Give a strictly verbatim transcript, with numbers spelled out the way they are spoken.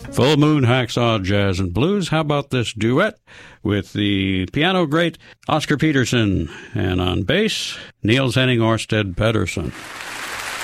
Full Moon Hacksaw Jazz and Blues. How about this duet with the piano great Oscar Peterson, and on bass, Niels Henning Orsted Pedersen.